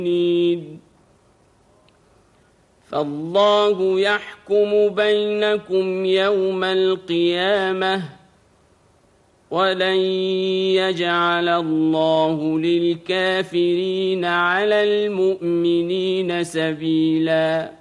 فالله يحكم بينكم يوم القيامة ولن يجعل الله للكافرين على المؤمنين سبيلاً.